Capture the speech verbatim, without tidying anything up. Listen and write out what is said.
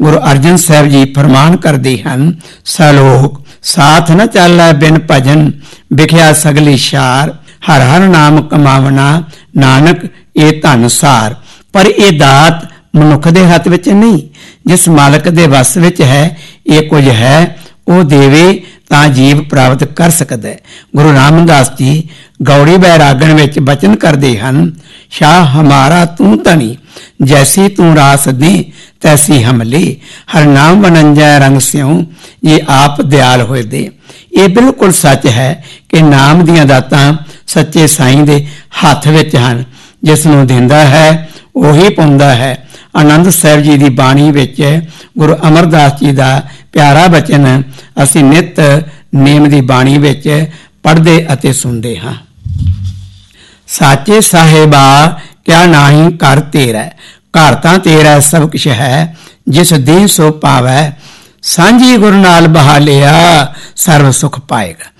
गुरु अर्जन साहब जी फरमान करते हैं, सलोक साथ न चलै बिन भजन, विख्या सगली शार, हर हर नाम कमावना, नानक ये धन सार। पर यह दात मनुख दे हथ विच नहीं, जिस मालक दे वस विच है ये कुछ है, वो देवे तां जीव प्राप्त कर सकता है। गुरु रामदास जी गौड़ी बैरागण विच बचन करते हैं, शाह हमारा तू धनी, जैसी तू रास दे तैसी हम ले, हर नाम बनंजा रंग स्यों, ये आप दयाल होए दे। ये बिल्कुल सच है कि नाम दियां दातां सच्चे साईं दे हथ विच हन, जिसनों दिंदा है ਉਹੀ ਪਾਉਂਦਾ है। आनंद साहब जी की बाणी विच गुरु अमरदास जी का प्यारा बचन असीं नित नेम की बाणी विच पढ़ते अते सुनते हाँ। साचे साहिबा क्या नाही घर तेरा, घर तां तेरा सब कुछ है, जिस दे सो पावै, सांझी गुरु नाल बहा लिया सर्व सुख पाएगा।